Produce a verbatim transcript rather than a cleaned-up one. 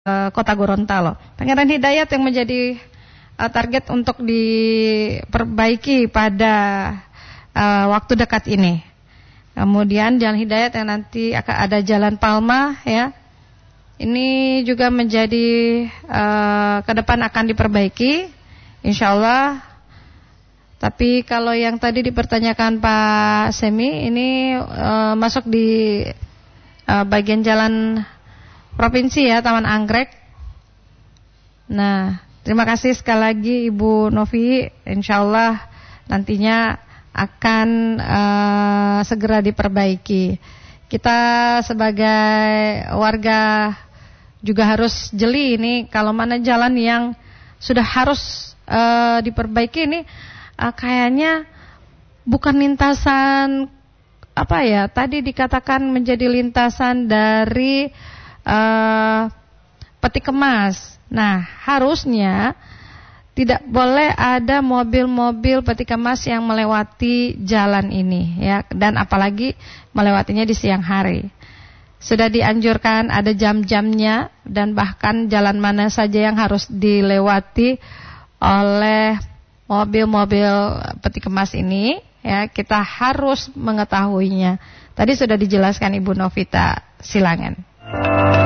Kota Gorontalo. Pangeran Hidayat yang menjadi uh, target untuk diperbaiki pada uh, waktu dekat ini. Kemudian Jalan Hidayat yang nanti akan ada Jalan Palma ya. Ini juga menjadi uh, ke depan akan diperbaiki insyaallah. Tapi kalau yang tadi dipertanyakan Pak Semi ini uh, masuk di uh, bagian jalan provinsi ya, Taman Anggrek. Nah, terima kasih sekali lagi Ibu Novi. Insyaallah nantinya akan uh, segera diperbaiki. Kita sebagai warga juga harus jeli ini kalau mana jalan yang sudah harus uh, diperbaiki ini uh, kayaknya bukan lintasan apa ya, tadi dikatakan menjadi lintasan dari uh, peti kemas. Nah, harusnya tidak boleh ada mobil-mobil peti kemas yang melewati jalan ini ya, dan apalagi melewatinya di siang hari. Sudah dianjurkan ada jam-jamnya dan bahkan jalan mana saja yang harus dilewati oleh mobil-mobil peti kemas ini ya, kita harus mengetahuinya. Tadi sudah dijelaskan Ibu Novita Silangan.